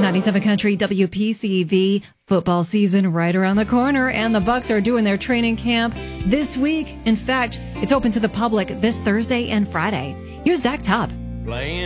97 Country WPCV. Football season right around the corner, and the Bucs are doing their training camp this week. In fact, it's open to the public this Thursday and Friday. Here's Zach Tubb. Playing